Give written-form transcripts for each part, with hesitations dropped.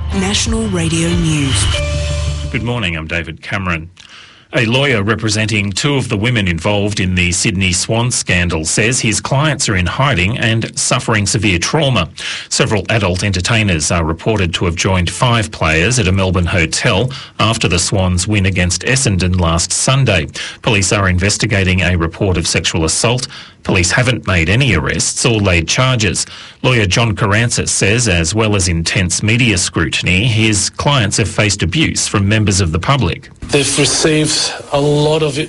National Radio News. Good morning, I'm David Cameron. A lawyer representing two of the women involved in the Sydney Swan scandal says his clients are in hiding and suffering severe trauma. Several adult entertainers are reported to have joined 5 players at a Melbourne hotel after the Swans' win against Essendon last Sunday. Police are investigating a report of sexual assault. Police haven't made any arrests or laid charges. Lawyer John Karantzis says, as well as intense media scrutiny, his clients have faced abuse from members of the public. They've received a lot of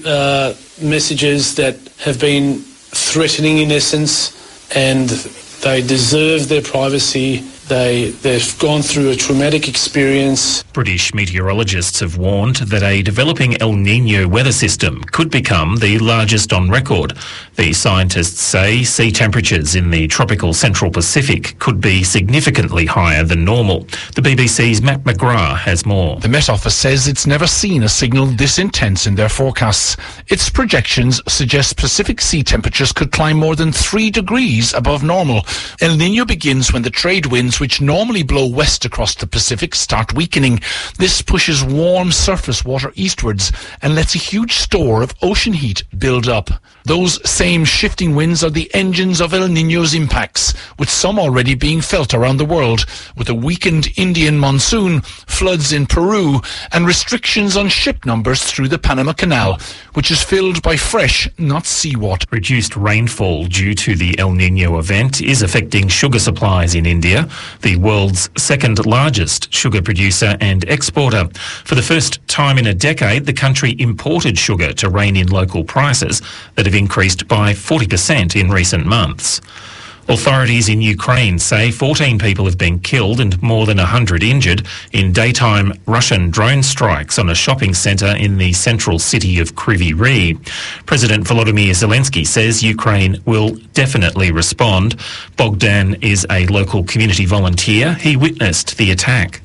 messages that have been threatening in essence, and they deserve their privacy. They've gone through a traumatic experience. British meteorologists have warned that a developing El Niño weather system could become the largest on record. The scientists say sea temperatures in the tropical Central Pacific could be significantly higher than normal. The BBC's Matt McGrath has more. The Met Office says it's never seen a signal this intense in their forecasts. Its projections suggest Pacific sea temperatures could climb more than 3 degrees above normal. El Niño begins when the trade winds which normally blow west across the Pacific start weakening. This pushes warm surface water eastwards and lets a huge store of ocean heat build up. Those same shifting winds are the engines of El Niño's impacts, with some already being felt around the world, with a weakened Indian monsoon, floods in Peru, and restrictions on ship numbers through the Panama Canal, which is filled by fresh, not seawater. Reduced rainfall due to the El Niño event is affecting sugar supplies in India, the world's second largest sugar producer and exporter. For the first time in a decade, the country imported sugar to rein in local prices that have increased by 40% in recent months. Authorities in Ukraine say 14 people have been killed and more than 100 injured in daytime Russian drone strikes on a shopping centre in the central city of Kryvyi Rih. President Volodymyr Zelensky says Ukraine will definitely respond. Bogdan is a local community volunteer. He witnessed the attack.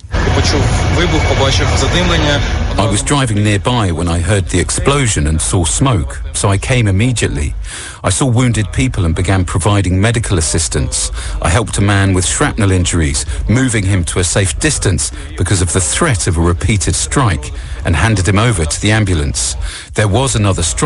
I was driving nearby when I heard the explosion and saw smoke, so I came immediately. I saw wounded people and began providing medical assistance. I helped a man with shrapnel injuries, moving him to a safe distance because of the threat of a repeated strike, and handed him over to the ambulance. There was another strike.